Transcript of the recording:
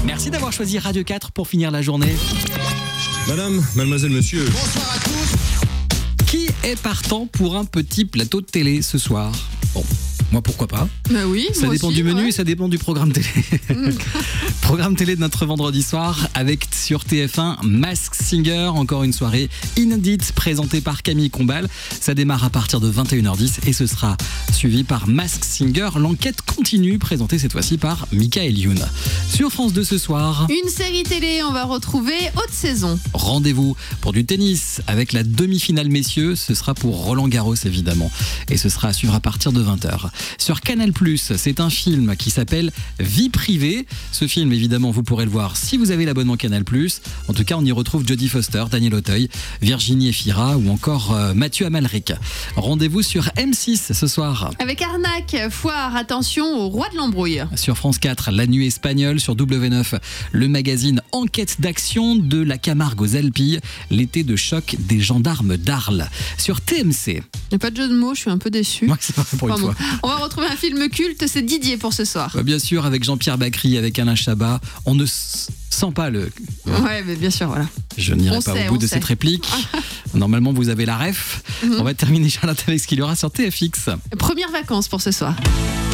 Merci d'avoir choisi Radio 4 pour finir la journée. Madame, mademoiselle, monsieur. Bonsoir à tous. Qui est partant pour un petit plateau de télé ce soir ? Bon, moi pourquoi pas ? Bah oui, Ça moi dépend aussi, du menu ouais. et ça dépend du programme télé. Programme télé de notre vendredi soir avec sur TF1 Masked Singer, encore une soirée inédite présentée par Camille Combal. Ça démarre à partir de 21h10 et ce sera suivi par Masked Singer. L'enquête continue, présentée cette fois-ci par Michael Youn. Sur France 2 ce soir, Une série télé, on va retrouver Haute Saison. rendez-vous pour du tennis avec la demi-finale messieurs. Ce sera pour Roland Garros évidemment et ce sera à suivre à partir de 20h. Sur Canal+, c'est un film qui s'appelle Vie privée. Ce film, évidemment, vous pourrez le voir si vous avez l'abonnement Canal+. En tout cas, on y retrouve Jodie Foster, Daniel Auteuil, Virginie Efira ou encore Mathieu Amalric. Rendez-vous sur M6 ce soir. Avec Arnaque, foire, attention au roi de l'embrouille. Sur France 4, La Nuit espagnole. Sur W9, le magazine Enquête d'action de la Camargue aux Alpilles. L'été de choc des gendarmes d'Arles. Sur TMC. Il n'y a pas de jeu de mots, je suis un peu déçu. Ouais, c'est pas vrai pour une Pardon. fois. On va retrouver un film culte, c'est Didier pour ce soir. Bah, bien sûr, avec Jean-Pierre Bacry, avec Alain Chabat, on ne sent pas le... Ouais, mais bien sûr, voilà. Je n'irai On pas sait, au bout on de sait. cette réplique. Normalement, vous avez la ref. On va terminer, Charlotte, avec ce qu'il y aura sur TFX. Premières vacances pour ce soir.